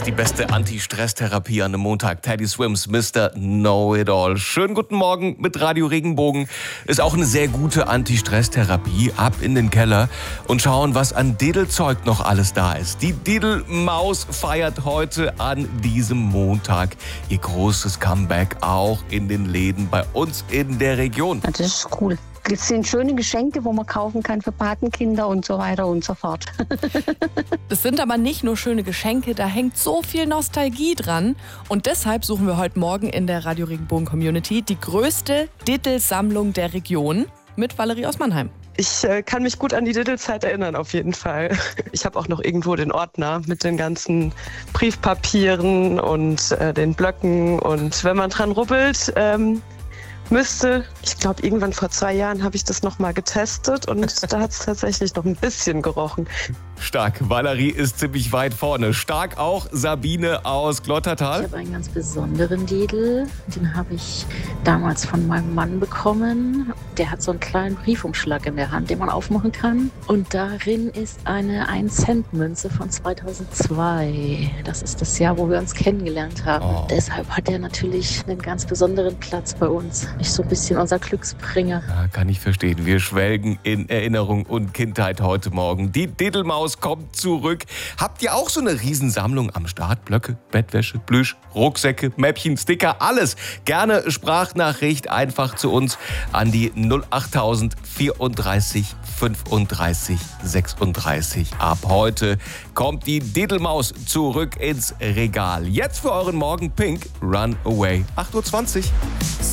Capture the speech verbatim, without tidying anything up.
ist die beste Anti-Stress-Therapie an einem Montag. Teddy Swims, Mister Know-It-All. Schönen guten Morgen mit Radio Regenbogen. Ist auch eine sehr gute Anti-Stress-Therapie. Ab in den Keller und schauen, was an Diddle-Zeug noch alles da ist. Die Diddle-Maus feiert heute an diesem Montag ihr großes Comeback auch in den Läden bei uns in der Region. Das ist cool. Es sind schöne Geschenke, wo man kaufen kann für Patenkinder und so weiter und so fort. Es sind aber nicht nur schöne Geschenke, da hängt so viel Nostalgie dran. Und deshalb suchen wir heute Morgen in der Radio Regenbogen Community die größte Diddle-Sammlung der Region mit Valerie aus Mannheim. Ich äh, kann mich gut an die Diddle-Zeit erinnern, auf jeden Fall. Ich habe auch noch irgendwo den Ordner mit den ganzen Briefpapieren und äh, den Blöcken. Und wenn man dran rubbelt, ähm, müsste, ich glaube, irgendwann vor zwei Jahren habe ich das nochmal getestet und da hat es tatsächlich noch ein bisschen gerochen. Stark, Valerie ist ziemlich weit vorne. Stark auch Sabine aus Glottertal. Ich habe einen ganz besonderen Diddle, den habe ich damals von meinem Mann bekommen. Der hat so einen kleinen Briefumschlag in der Hand, den man aufmachen kann. Und darin ist eine ein Cent Münze von zweitausendzwei. Das ist das Jahr, wo wir uns kennengelernt haben. Oh. Deshalb hat er natürlich einen ganz besonderen Platz bei uns. Ist so ein bisschen unser Glücksbringer. Ja, kann ich verstehen. Wir schwelgen in Erinnerung und Kindheit heute Morgen. Die Diddle-Maus kommt zurück. Habt ihr auch so eine Riesensammlung am Start? Blöcke, Bettwäsche, Plüsch, Rucksäcke, Mäppchen, Sticker, alles. Gerne Sprachnachricht einfach zu uns an die null achttausend vierunddreißig fünfunddreißig sechsunddreißig. Ab heute kommt die Diddle-Maus zurück ins Regal. Jetzt für euren Morgen Pink, Run Away. acht Uhr zwanzig.